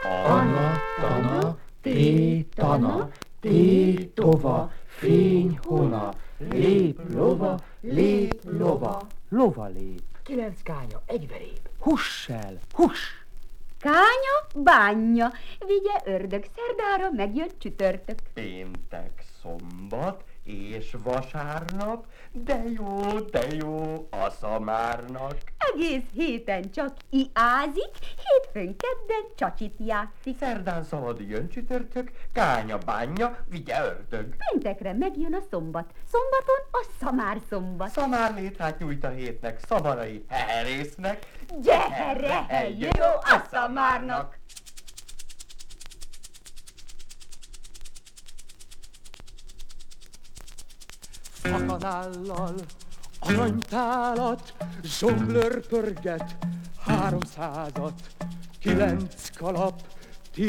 Ana, tana, tétana, tétova, fényhona, lép lova, lova lép. 9 kánya, egy veréb. Huss el, huss! Kánya, bánya, vigye ördög szerdára, megjön csütörtök. Péntek, szombat és vasárnap, de jó a szamárnak. Egész héten csak iázik, hétfőn kedden csacsit játszik. Szerdán szabad jön csütörtök, kánya, bánya, vigye ördög. Péntekre megjön a szombat, szombaton a szamár szombat. Szamár létrát nyújt a hétnek, szamarai herésznek. Gyere, jó a szamárnak! Fakanállal aranytálat, zsonglőr pörget 300-at, 9 kalap,